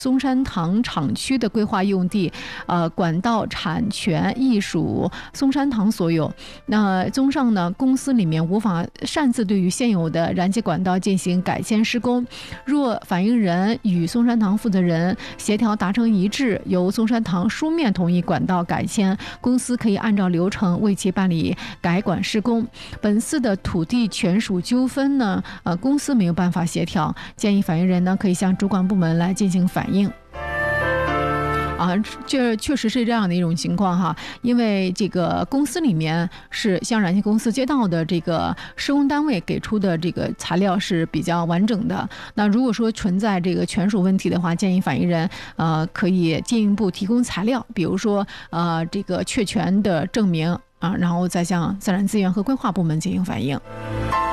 松山堂厂区的规划用地，管道产权亦属松山堂所有。那综上呢，公司里面无法擅自对于现有的燃气管道进行改迁施工。若反映人与松山堂负责人协调达成一致，由松山堂书面同意管道改迁，公司可以按照流程为其办理改管施工。本次的土地权属纠纷呢，公司没有办法协调，建议反映人呢可以向主管部门来进行反映。这确实是这样的一种情况哈，因为这个公司里面是向燃气公司接到的这个施工单位给出的这个材料是比较完整的。那如果说存在这个权属问题的话，建议反映人可以进一步提供材料，比如说这个确权的证明然后再向自然资源和规划部门进行反映。